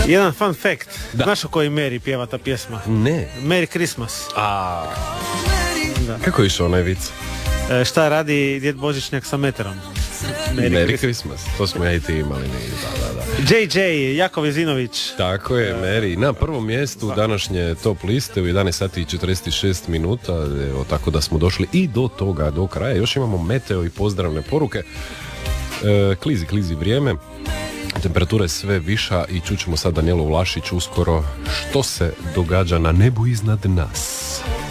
Jedan fun fact. Znaš o kojoj Mary pjeva ta pjesma? Ne. Merry Christmas. Da. Kako je išao onaj vic? Šta radi djed Božićnjak sa meterom? Merry Christmas. To smo ja i ti imali. Da. JJ, Jakov Vezinović. Tako je, Mary. Na prvom mjestu današnje top liste u 11 sati i 46 minuta. Evo, tako da smo došli i do toga, do kraja. Još imamo meteo i pozdravne poruke. Klizi vrijeme. Temperatura je sve viša i čućemo sad Danijelu Vlašić uskoro što se događa na nebu iznad nas.